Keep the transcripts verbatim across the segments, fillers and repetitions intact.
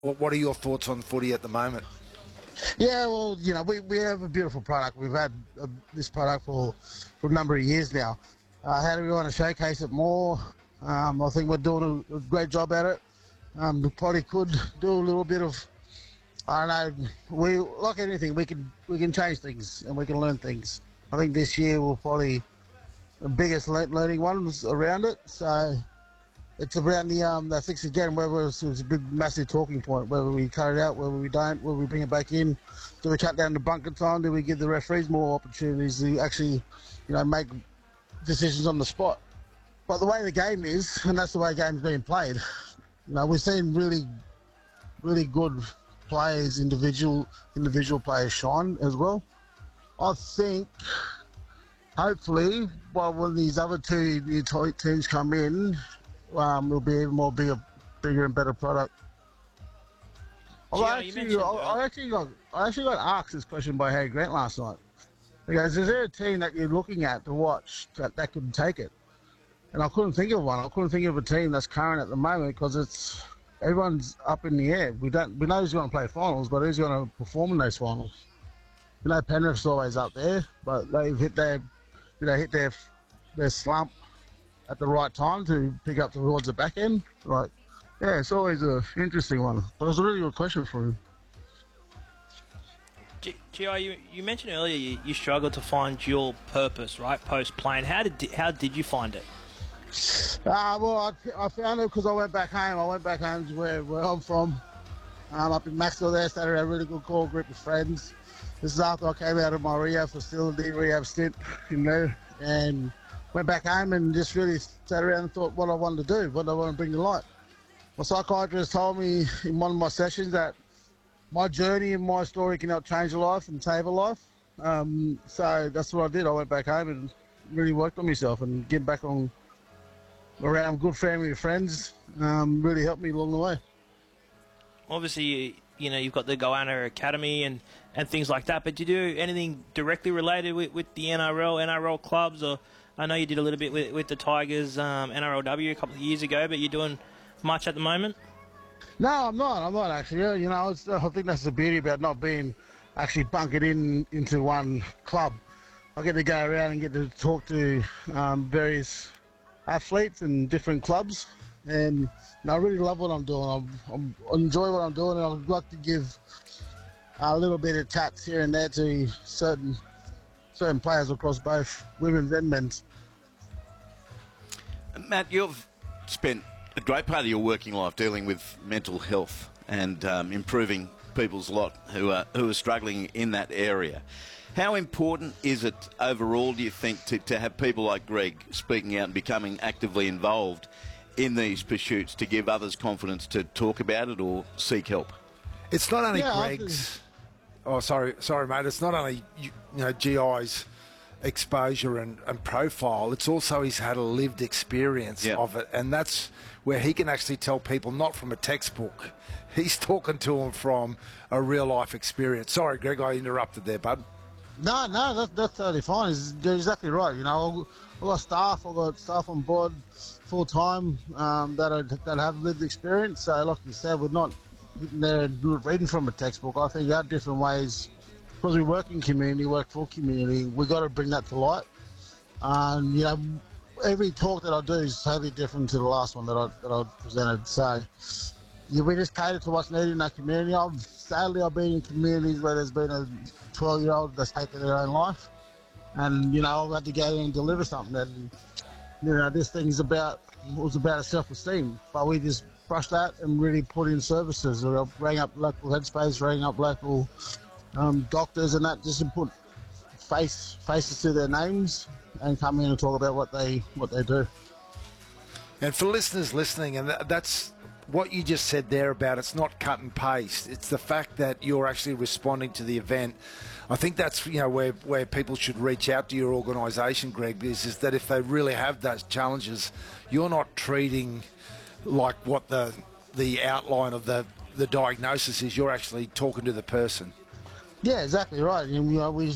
What, what are your thoughts on footy at the moment? Yeah, well, you know, we, we have a beautiful product. We've had uh, this product for, for a number of years now. Uh, how do we want to showcase it more? Um, I think we're doing a, a great job at it. Um, we probably could do a little bit of, I don't know, we, like anything, we can, we can change things and we can learn things. I think this year will probably the biggest le- learning ones around it. So it's around the um the fix again, whether it's, it's a big massive talking point, whether we cut it out, whether we don't, whether we bring it back in. Do we cut down the bunker time? Do we give the referees more opportunities to actually, you know, make decisions on the spot? But the way the game is, and that's the way the game's being played, you know, we've seen really, really good players, individual individual players shine as well. I think, hopefully, well, when these other two new t- teams come in, um, it'll be even more bigger, bigger and better product. Gio, I you actually, mentioned, I, uh, I actually got, I actually got asked this question by Harry Grant last night. He goes, "Is there a team that you're looking at to watch that that could take it?" And I couldn't think of one. I couldn't think of a team that's current at the moment because it's everyone's up in the air. We don't, we know who's going to play finals, but who's going to perform in those finals? You know, Penrith's always up there, but they've hit their, you know, hit their their slump at the right time to pick up towards the back end. Like, yeah, it's always an interesting one. But it was a really good question for him. G- Gio, you, you mentioned earlier you, you struggled to find your purpose, right, post-playing. How did how did you find it? Uh, well, I, I found it because I went back home. I went back home to where, where I'm from, um, up in Maxwell there, started a really good core group of friends. This is after I came out of my rehab facility, rehab stint, you know, and went back home and just really sat around and thought what I wanted to do, what I want to bring to light. My psychiatrist told me in one of my sessions that my journey and my story can help change a life and save a life. Um, so that's what I did. I went back home and really worked on myself and get back on around good family and friends. Um, really helped me along the way. Obviously, you, you know, you've got the Goanna Academy and, and things like that, but do you do anything directly related with, with the N R L, N R L clubs? Or I know you did a little bit with, with the Tigers, um, N R L W a couple of years ago, but you're doing much at the moment? No, I'm not. I'm not actually. Yeah, you know, it's, I think that's the beauty about not being actually bunkered in into one club. I get to go around and get to talk to um, various athletes and different clubs, and you know, I really love what I'm doing. I'm, I'm, I enjoy what I'm doing, and I'd like to give a little bit of taps here and there to certain certain players across both women's and men's. Matt, you've spent a great part of your working life dealing with mental health and um, improving people's lot who are who are struggling in that area. How important is it overall, do you think, to, to have people like Greg speaking out and becoming actively involved in these pursuits to give others confidence to talk about it or seek help? It's not only Yeah, Greg's. Oh, sorry, sorry, mate. It's not only you, you know G I's exposure and, and profile. It's also he's had a lived experience Yeah. of it, and that's where he can actually tell people not from a textbook. He's talking to them from a real life experience. Sorry, Greg, I interrupted there, bud. No, no, that's, that's totally fine. It's, you're exactly right. You know, I've got staff, I've got staff on board full time um, that are, that have lived experience. So, like you said, we're not hitting there and reading from a textbook. I think there are different ways, because we work in community, work for community. We've got to bring that to light. And you know, every talk that I do is totally different to the last one that I that I presented. So, yeah, we just cater to what's needed in that community. I've sadly I've been in communities where there's been a twelve year old that's taken their own life, and you know I've had to go in and deliver something. And you know this thing's about was about self esteem, but we just brushed that and really put in services. We rang up local headspace, rang up local um, doctors, and that just to put face faces to their names and come in and talk about what they what they do. And for listeners listening, and that, that's what you just said there about it's not cut and paste. It's the fact that you're actually responding to the event. I think that's you know where, where people should reach out to your organisation, Greg, is, is that if they really have those challenges, you're not treating like what the the outline of the, the diagnosis is. You're actually talking to the person. Yeah, exactly right. And, you know, we,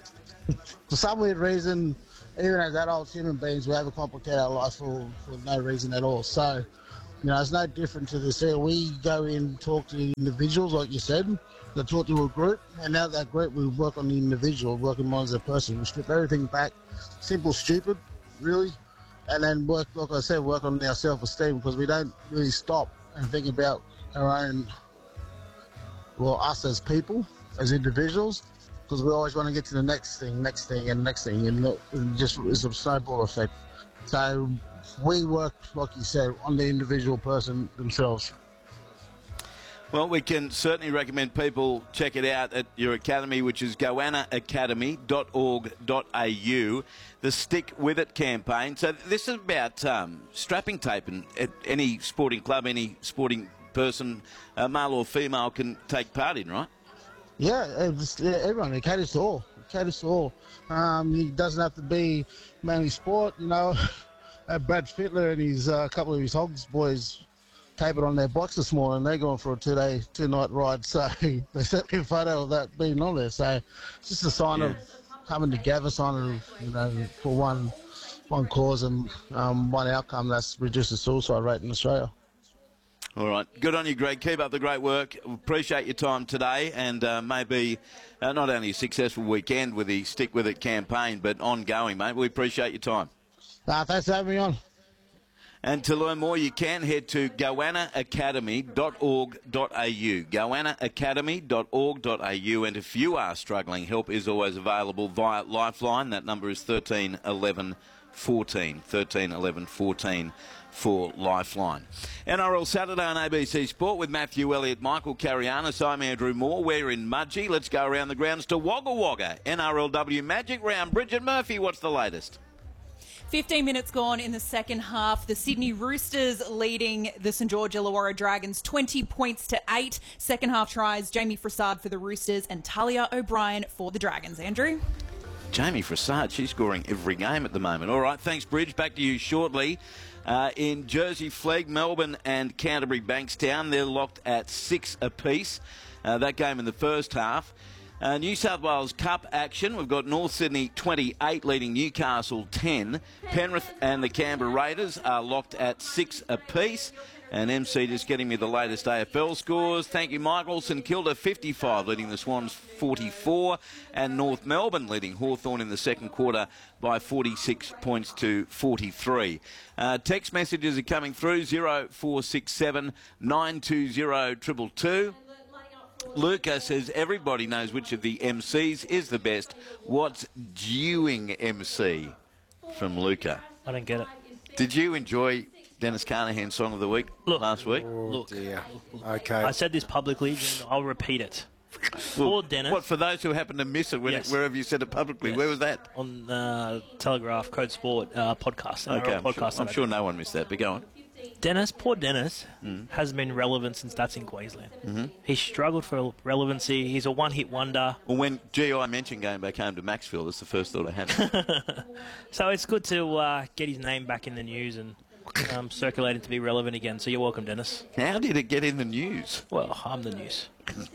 for some weird reason, even as adults, human beings, we overcomplicate our lives for, for no reason at all. So You know, it's no different to this here. We go in and talk to individuals, like you said. They talk to a group, and out of that group, we work on the individual, working on as a person. We strip everything back, simple, stupid, really, and then work, like I said, work on our self-esteem, because we don't really stop and think about our own, well, us as people, as individuals, because we always want to get to the next thing, next thing, and next thing, and it just is a snowball effect. So we work, like you said, on the individual person themselves. Well, we can certainly recommend people check it out at your academy, which is goanna academy dot org dot a u, the Stick With It campaign. So this is about um, strapping tape, and at any sporting club, any sporting person, uh, male or female, can take part in, right? Yeah, it's, yeah, everyone. It caters to all. It caters to all. Um, it doesn't have to be mainly sport, you know. Uh, Brad Fittler and his uh, couple of his Hogs boys tape it on their bikes this morning. They're going for a two-day, two-night ride. So they sent me a photo of that being on there. So it's just a sign Yeah. of coming together, sign of, you know, for one one cause and um, one outcome. That's reduce the suicide rate in Australia. All right. Good on you, Greg. Keep up the great work. Appreciate your time today, and uh, maybe uh, not only a successful weekend with the Stick With It campaign, but ongoing, mate. We appreciate your time. Uh, thanks for having me on. And to learn more, you can head to goanna academy dot org dot a u, goanna academy dot org dot a u. And if you are struggling, help is always available via Lifeline. That number is thirteen eleven fourteen, thirteen eleven fourteen for Lifeline. N R L Saturday on A B C Sport with Matthew Elliott, Michael Carianis. I'm Andrew Moore. We're in Mudgee. Let's go around the grounds to Wagga Wagga. N R L W Magic Round. Bridget Murphy, what's the latest? fifteen minutes gone in the second half. The Sydney Roosters leading the St George Illawarra Dragons twenty points to eight. Second half tries, Jamie Frassard for the Roosters and Talia O'Brien for the Dragons. Andrew? Jamie Frassard, she's scoring every game at the moment. All right, thanks, Bridge. Back to you shortly. Uh, in Jersey Flegg, Melbourne and Canterbury Bankstown, they're locked at six apiece. Uh, that game in the first half. Uh, New South Wales Cup action. We've got North Sydney twenty-eight leading Newcastle ten. Penrith and the Canberra Raiders are locked at six apiece. And M C just getting me the latest A F L scores. Thank you, Michael. St Kilda fifty-five leading the Swans forty-four. And North Melbourne leading Hawthorn in the second quarter by forty-six points to forty-three. Uh, text messages are coming through zero four six seven nine two zero two two two. Luca says everybody knows which of the M Cs is the best. What's dewing M C? From Luca. I don't get it. Did you enjoy Dennis Carnahan's Song of the Week Look, last week? Look, dear. Okay. I said this publicly, and I'll repeat it. Poor Dennis. What, for those who happen to miss it, when Yes. it wherever you said it publicly, Yes. where was that? On uh, Telegraph Code Sport uh, podcast. N R L Okay, I'm, podcast sure, I'm that I sure did. no one missed that, but go on. Dennis, poor Dennis, has been relevant since that's in Queensland. Mm-hmm. He struggled for relevancy. He's a one-hit wonder. Well, when G I mentioned going back home to Maxfield, that's the first thought I had. So it's good to uh, get his name back in the news and um, circulating to be relevant again. So you're welcome, Dennis. How did it get in the news? Well, I'm the news.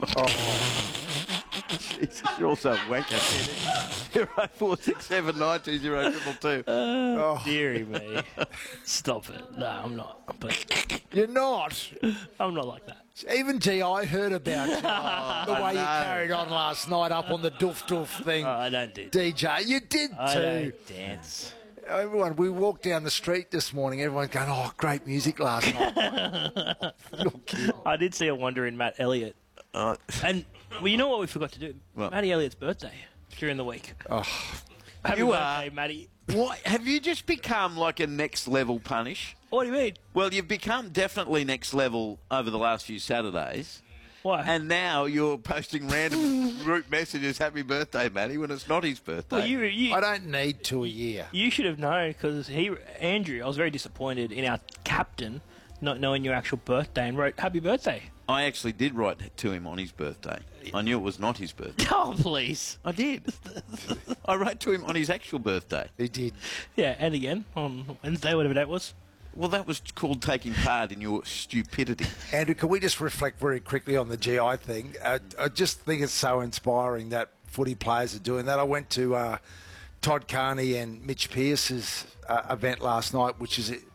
Jesus, you're also a wanker. zero four six seven nine two zero two two two. Oh, dearie me. Stop it. No, I'm not. But You're not. I'm not like that. Even G I heard about you. the way you carried on last night up on the doof doof thing. Oh, I don't do D J, you did I too. don't dance. Everyone, we walked down the street this morning. Everyone's going, "Oh, great music last night." I did see a wonder in Matt Elliott. Uh, And, well, you know what we forgot to do? What? Matty Elliott's birthday during the week. Oh, Happy You birthday, are- Matty. what? Have you just become like a next level punish? What do you mean? Well, you've become definitely next level over the last few Saturdays. Why? And now you're posting random group messages, happy birthday, Matty, when it's not his birthday. well, you, you, I don't need two a year. you should have known because he, Andrew, I was very disappointed in our captain not knowing your actual birthday and wrote happy birthday. I actually did write to him on his birthday. I knew it was not his birthday. Oh, please. I did. I wrote to him on his actual birthday. He did. Yeah, and again on Wednesday, whatever that was. Well, that was called taking part in your stupidity. Andrew, can we just reflect very quickly on the G I thing? Uh, I just think it's so inspiring that footy players are doing that. I went to uh, Todd Carney and Mitch Pearce's uh, event last night, which is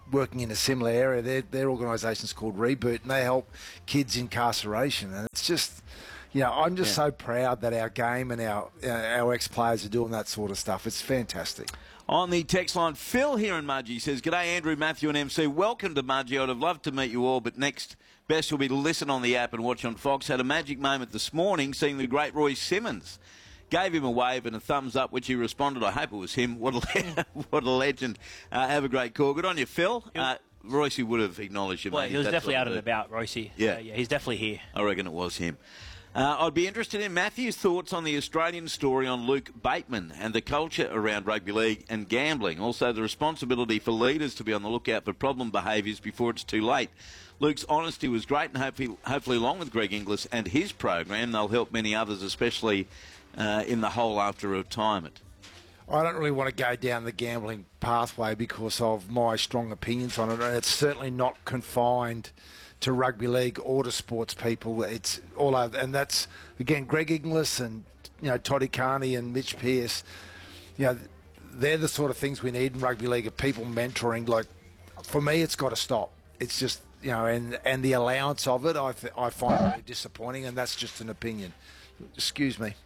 working in a similar area. Their, their organisation's called Reboot, and they help kids incarceration. And it's just, you know, I'm just Yeah. so proud that our game and our uh, our ex-players are doing that sort of stuff. It's fantastic. On the text line, Phil here in Mudgee says, "G'day, Andrew, Matthew and M C. Welcome to Mudgee. I'd have loved to meet you all, but next best will be to listen on the app and watch on Fox. Had a magic moment this morning seeing the great Roy Simmons. Gave him a wave and a thumbs up, which he responded. I hope it was him. What a, le- what a legend. Uh, have a great call. Good on you, Phil. Uh, Royce would have acknowledged you, Well, mate. he was That's definitely what out and it- about, Royce. Yeah. Uh, yeah, he's definitely here. I reckon it was him. Uh, I'd be interested in Matthew's thoughts on the Australian story on Luke Bateman and the culture around rugby league and gambling. Also, the responsibility for leaders to be on the lookout for problem behaviours before it's too late. Luke's honesty was great, and hopefully, hopefully along with Greg Inglis and his program, they'll help many others, especially uh, in the hole after retirement." I don't really want to go down the gambling pathway because of my strong opinions on it, and it's certainly not confined to rugby league or to sports people. It's all over, and that's again Greg Inglis and you know Toddy Carney and Mitch Pearce. You know, they're the sort of things we need in rugby league of people mentoring. Like for me, it's got to stop. It's just you know, and and the allowance of it, I th- I find very disappointing, and that's just an opinion. Excuse me.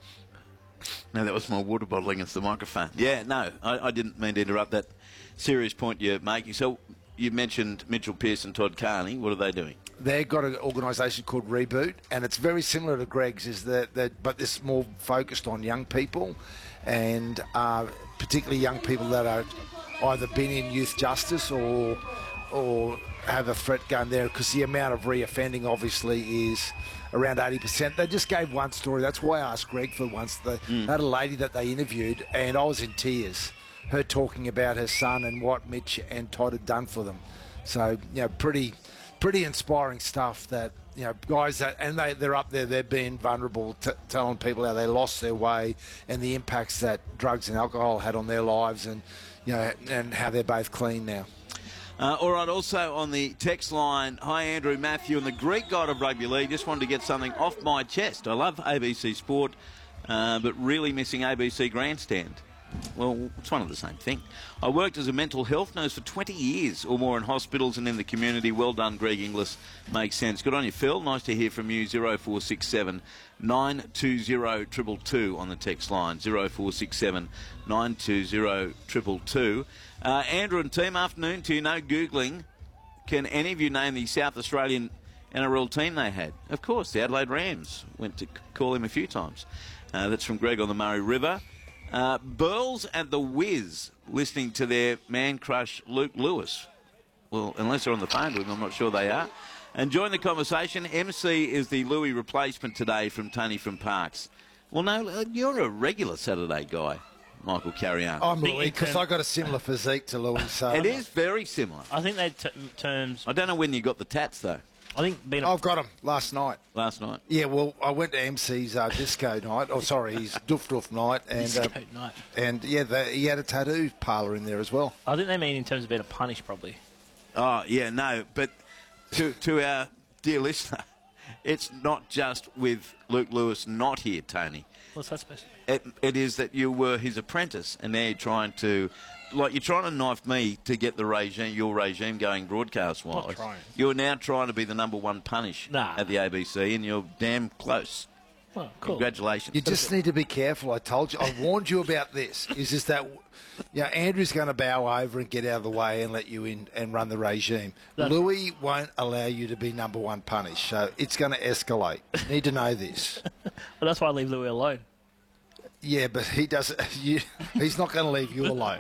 No, that was my water bottle against the microphone. Yeah, no, I, I didn't mean to interrupt that serious point you're making. So you mentioned Mitchell Pearce and Todd Carney. What are they doing? They've got an organisation called Reboot, and it's very similar to Greg's, is that, that but it's more focused on young people, and uh, particularly young people that are either been in youth justice or or have a threat going there, because the amount of reoffending obviously is around eighty percent. They just gave one story. That's why I asked Greg for once. They mm. had a lady that they interviewed, and I was in tears, her talking about her son and what Mitch and Todd had done for them. So, you know, pretty pretty inspiring stuff that, you know, guys that, and they, they're up there, they're being vulnerable, t- telling people how they lost their way and the impacts that drugs and alcohol had on their lives, and, you know, and how they're both clean now. Uh, all right, also on the text line, "Hi Andrew, Matthew and the Greek god of rugby league. Just wanted to get something off my chest. I love A B C Sport, uh, but really missing A B C Grandstand." Well, it's one of the same thing. "I worked as a mental health nurse for twenty years or more in hospitals and in the community. Well done, Greg Inglis. Makes sense. Good on you, Phil. Nice to hear from you. zero four six seven nine two zero two two two on the text line. zero four six seven nine two zero two two two. Uh, Andrew and team, afternoon to you. No Googling. Can any of you name the South Australian N R L team they had? Of course, the Adelaide Rams. Went to call him a few times. Uh, that's from Greg on the Murray River. Uh, Burls and the Wiz listening to their man crush Luke Lewis. Well, unless they're on the phone with him, I'm not sure they are. And join the conversation. M C is the Louis replacement today from Tony from Parks. Well, no, you're a regular Saturday guy, Michael Carrion. I'm Louis, because I got a similar physique to Louis. So It is very similar. I think they t- terms. I don't know when you got the tats, though. I think being a I've got him last night. Last night. Yeah, well, I went to M C's uh, disco night. Oh, sorry, his doof doof night, and disco uh, night. and yeah, the, he had a tattoo parlour in there as well. I think they mean in terms of being a punish, probably. Oh, yeah, no, but to to our dear listener, it's not just with Luke Lewis not here, Tony. What's that supposed to be? It, it is that you were his apprentice, and now you're trying to, like, you're trying to knife me to get the regime, your regime going broadcast-wise. Not trying. You're now trying to be the number one punish Nah. at the A B C, and you're damn close. Well, cool. Congratulations. You just need to be careful. I told you. I warned you about this. Is just that, you know, Andrew's going to bow over and get out of the way and let you in and run the regime. That's- Louis won't allow you to be number one punish, so it's going to escalate. You need to know this. Well, that's why I leave Louis alone. Yeah, but he doesn't. You, he's not going to leave you alone.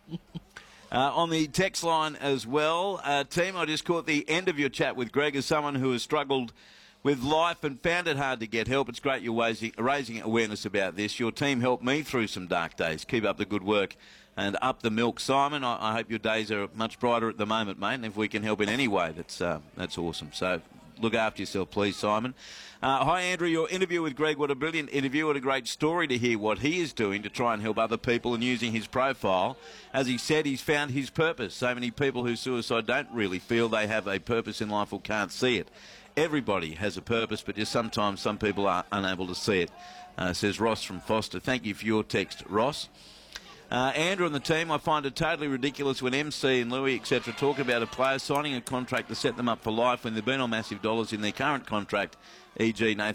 Uh, on the text line as well, uh, team, I just caught the end of your chat with Greg as someone who has struggled with life and found it hard to get help. It's great you're raising, raising awareness about this. Your team helped me through some dark days. Keep up the good work and up the milk. Simon, I, I hope your days are much brighter at the moment, mate, and if we can help in any way, that's, uh, that's awesome. So look after yourself, please, Simon. Uh, hi, Andrew. Your interview with Greg, what a brilliant interview. What a great story to hear what he is doing to try and help other people and using his profile. As he said, he's found his purpose. So many people who suicide don't really feel they have a purpose in life or can't see it. Everybody has a purpose, but just sometimes some people are unable to see it, uh, says Ross from Foster. Thank you for your text, Ross. Uh, Andrew and the team, I find it totally ridiculous when M C and Louis, et cetera, talk about a player signing a contract to set them up for life when they've been on massive dollars in their current contract, for example. Nathan